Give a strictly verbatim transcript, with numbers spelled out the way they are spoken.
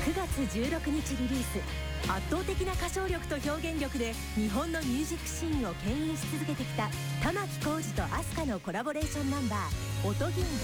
くがつじゅうろくにちリリース。圧倒的な歌唱力と表現力で日本のミュージックシーンを牽引し続けてきた玉置浩二とＡＳＫＡのコラボレーションナンバー「音銀河」。